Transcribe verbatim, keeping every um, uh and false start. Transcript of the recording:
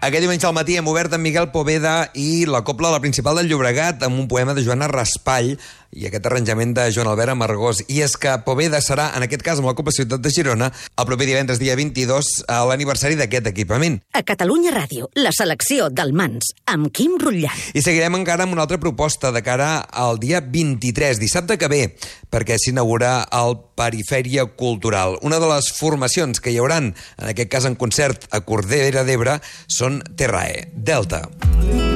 Aquest diumenge al matí hem obert amb Miguel Poveda i la Cobla de la Principal del Llobregat amb un poema de Joana Raspall i aquest arranjament de Joan Albert Amargós. I és que Poveda serà, en aquest cas amb la Cobla Ciutat de Girona, el proper divendres dia vint-i-dos a l'aniversari d'aquest equipament. A Catalunya Ràdio, la selecció del Mans, amb Quim Rutllant. I seguirem encara amb una altra proposta de cara al dia vint-i-tres, dissabte que ve, perquè s'inaugura el Perifèria Cultural. Una de les formacions que hi hauran, en aquest cas en concert a Corbera d'Ebre, són Terrae, Delta.